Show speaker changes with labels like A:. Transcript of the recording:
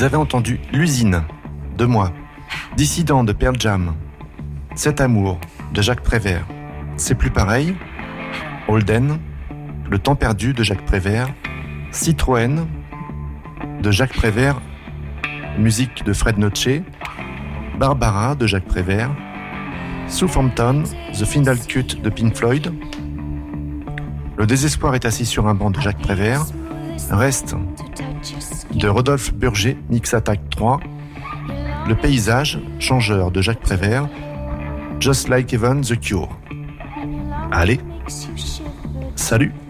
A: Vous avez entendu L'usine de moi, Dissident de Pearl Jam, Cet amour de Jacques Prévert, C'est plus pareil, Holden, Le temps perdu de Jacques Prévert, Citroën de Jacques Prévert, musique de Fred Noche, Barbara de Jacques Prévert, Southampton, The Final Cut de Pink Floyd, Le désespoir est assis sur un banc de Jacques Prévert, Reste de Rodolphe Burger, Mix Attack 3, Le paysage changeur de Jacques Prévert, Just Like Heaven, The Cure. Allez, salut!